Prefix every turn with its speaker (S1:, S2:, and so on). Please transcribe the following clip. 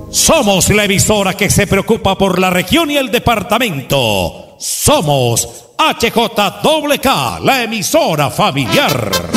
S1: Somos la emisora que se preocupa por la región y el departamento. Somos HJWK, la emisora familiar.